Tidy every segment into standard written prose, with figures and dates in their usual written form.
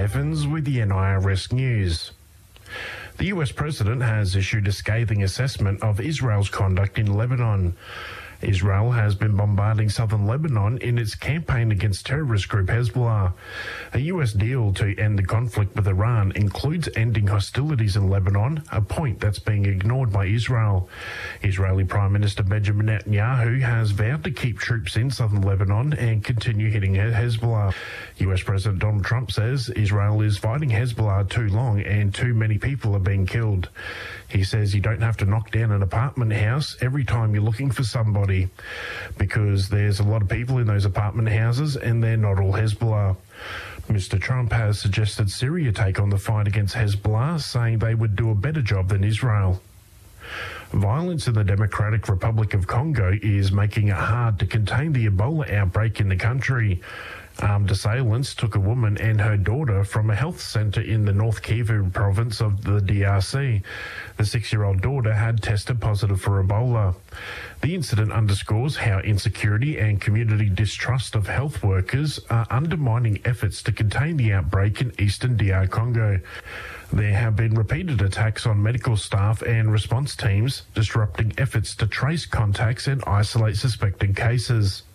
Evans with the NIRS News. The US President has issued a scathing assessment of Israel's conduct in Lebanon. Israel has been bombarding southern Lebanon in its campaign against terrorist group Hezbollah. A US deal to end the conflict with Iran includes ending hostilities in Lebanon, a point that's being ignored by Israel. Israeli Prime Minister Benjamin Netanyahu has vowed to keep troops in southern Lebanon and continue hitting Hezbollah. US President Donald Trump says Israel is fighting Hezbollah too long and too many people are being killed. He says you don't have to knock down an apartment house every time you're looking for somebody, because there's a lot of people in those apartment houses and they're not all Hezbollah. Mr. Trump has suggested Syria take on the fight against Hezbollah, saying they would do a better job than Israel. Violence in the Democratic Republic of Congo is making it hard to contain the Ebola outbreak in the country. Armed assailants took a woman and her daughter from a health centre in the North Kivu province of the DRC. The 6-year-old daughter had tested positive for Ebola. The incident underscores how insecurity and community distrust of health workers are undermining efforts to contain the outbreak in eastern DR Congo. There have been repeated attacks on medical staff and response teams, disrupting efforts to trace contacts and isolate suspected cases.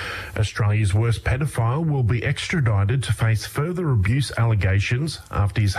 Australia's worst pedophile will be extradited to face further abuse allegations after his